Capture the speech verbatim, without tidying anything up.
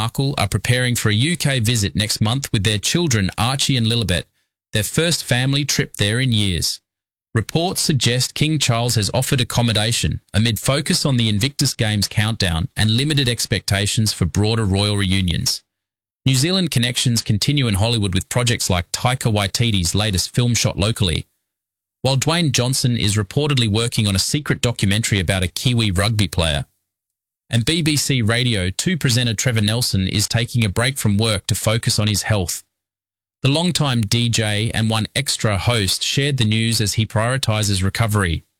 Markle are preparing for a U K visit next month with their children Archie and Lilibet, their first family trip there in years. Reports suggest King Charles has offered accommodation amid focus on the Invictus Games countdown and limited expectations for broader royal reunions. New Zealand connections continue in Hollywood with projects like Taika Waititi's latest film shot locally, while Dwayne Johnson is reportedly working on a secret documentary about a Kiwi rugby player. And B B C Radio two presenter Trevor Nelson is taking a break from work to focus on his health. The longtime D J and one extra host shared the news as he prioritises recovery.